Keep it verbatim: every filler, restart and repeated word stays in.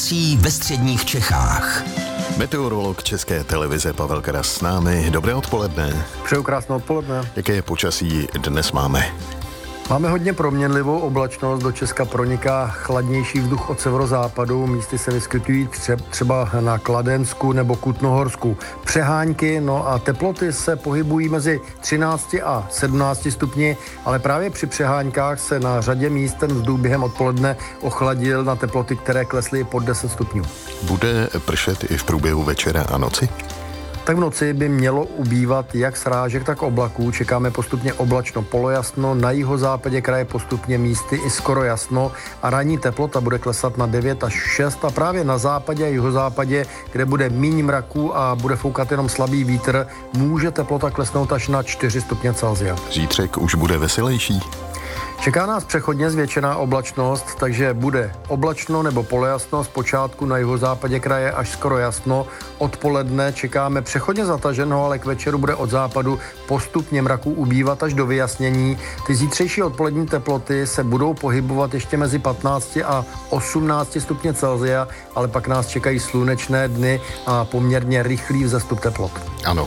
Počasí ve středních Čechách. Meteorolog České televize Pavel Kras s námi. Dobré odpoledne. Přeju krásné odpoledne. Jaké počasí dnes máme? Máme hodně proměnlivou oblačnost, do Česka proniká chladnější vzduch od severozápadu, místy se vyskytují třeba na Kladensku nebo Kutnohorsku přehánky, no a teploty se pohybují mezi třinácti a sedmnácti stupni, ale právě při přeháňkách se na řadě míst ten vzduch během odpoledne ochladil na teploty, které klesly pod deset stupňů. Bude pršet i v průběhu večera a noci? Tak v noci by mělo ubývat jak srážek, tak oblaků. Čekáme postupně oblačno, polojasno, na jihozápadě kraje postupně místy i skoro jasno a ranní teplota bude klesat na devět až šest a právě na západě a jihozápadě, kde bude míň mraků a bude foukat jenom slabý vítr, může teplota klesnout až na čtyři stupně Celsia. Zítřek už bude veselější? Čeká nás přechodně zvětšená oblačnost, takže bude oblačno nebo polojasno, zpočátku na jihozápadě kraje až skoro jasno. Odpoledne čekáme přechodně zataženo, ale k večeru bude od západu postupně mraků ubývat až do vyjasnění. Ty zítřejší odpolední teploty se budou pohybovat ještě mezi patnácti a osmnácti stupně Celsia, ale pak nás čekají slunečné dny a poměrně rychlý vzestup teplot. Ano,